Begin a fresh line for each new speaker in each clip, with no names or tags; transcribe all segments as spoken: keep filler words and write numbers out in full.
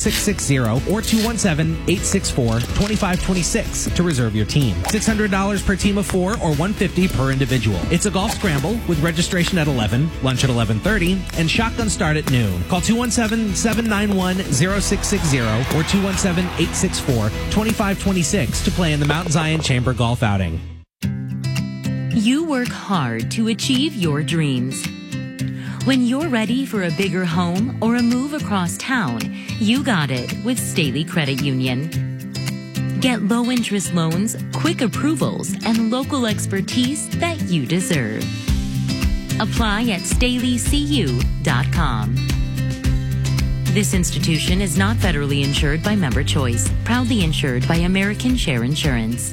six six zero or two one seven, eight six four, two five two six to reserve your team. six hundred dollars per team of four or one hundred fifty dollars per individual. It's a golf scramble with registration at eleven, lunch at eleven thirty, and shotgun start at noon. Call two one seven, seven nine one, zero six six zero or two one seven, eight six four, two five two six to play in the Mount Zion Chamber Golf Outing.
You work hard to achieve your dreams. When you're ready for a bigger home or a move across town, you got it with Staley Credit Union. Get low-interest loans, quick approvals, and local expertise that you deserve. Apply at staley c u dot com. This institution is not federally insured by Member Choice, proudly insured by American Share Insurance.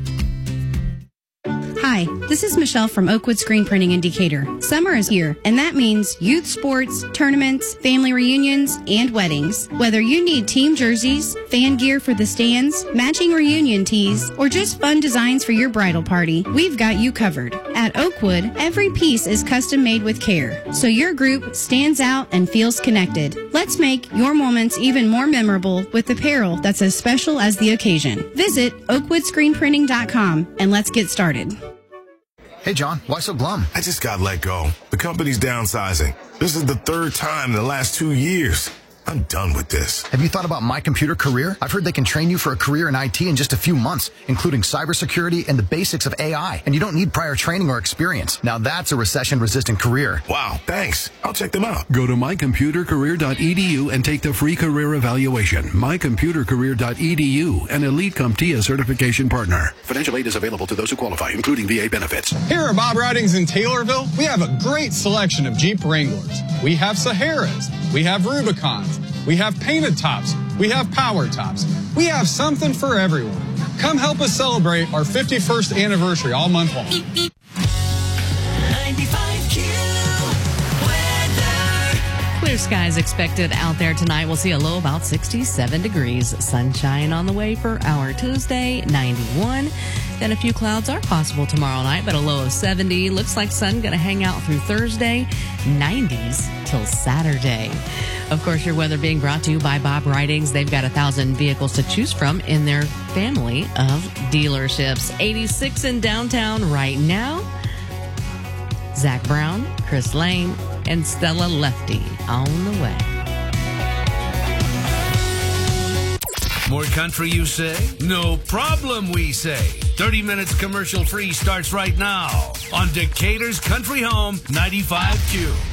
Hi, this is Michelle from Oakwood Screen Printing in Decatur. Summer is here, and that means youth sports, tournaments, family reunions, and weddings. Whether you need team jerseys, fan gear for the stands, matching reunion tees, or just fun designs for your bridal party, we've got you covered. At Oakwood, every piece is custom made with care, so your group stands out and feels connected. Let's make your moments even more memorable with apparel that's as special as the occasion. Visit oakwood screen printing dot com and let's get started.
Hey, John, why so glum?
I just got let go. The company's downsizing. This is the third time in the last two years. I'm done with this.
Have you thought about My Computer Career? I've heard they can train you for a career in I T in just a few months, including cybersecurity and the basics of A I. And you don't need prior training or experience. Now that's a recession-resistant career.
Wow, thanks. I'll check them out.
Go to my computer career dot e d u and take the free career evaluation. my computer career dot e d u, an Elite CompTIA certification partner. Financial aid is available to those who qualify, including V A benefits.
Here at Bob Ridings in Taylorville, we have a great selection of Jeep Wranglers. We have Saharas. We have Rubicons. We have painted tops. We have power tops. We have something for everyone. Come help us celebrate our fifty-first anniversary all month long.
ninety-five Q weather.
Clear skies expected out there tonight. We'll see a low about sixty-seven degrees. Sunshine on the way for our Tuesday, ninety-one. Then a few clouds are possible tomorrow night, but a low of seventy. Looks like sun going to hang out through Thursday, nineties till Saturday. Of course, your weather being brought to you by Bob Ridings. They've got a thousand vehicles to choose from in their family of dealerships. eighty-six in downtown right now. Zach Brown, Chris Lane, and Stella Lefty on the way.
More country, you say? No problem, we say. thirty minutes commercial free starts right now on Decatur's Country Home, ninety-five Q.